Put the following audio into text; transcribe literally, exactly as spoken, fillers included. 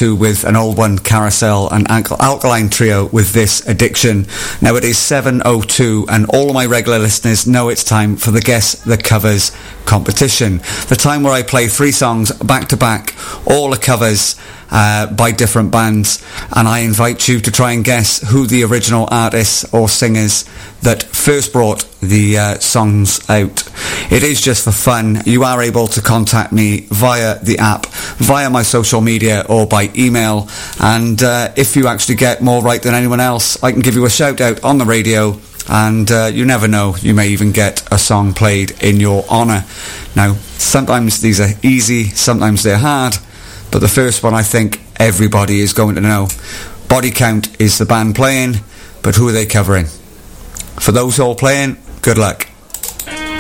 two with an old one, Carousel, and Alk- Alkaline Trio with This Addiction. Now it is seven oh two, and all of my regular listeners know it's time for the Guess the Covers competition. The time where I play three songs back to back, all are covers uh, by different bands, and I invite you to try and guess who the original artists or singers that first brought the uh, songs out. It is just for fun. You are able to contact me via the app, via my social media, or by email, and uh, if you actually get more right than anyone else, I can give you a shout out on the radio, and uh, you never know, you may even get a song played in your honour. Now, sometimes these are easy, sometimes they're hard, but the first one I think everybody is going to know. Body Count is the band playing, but who are they covering? For those all playing, good luck.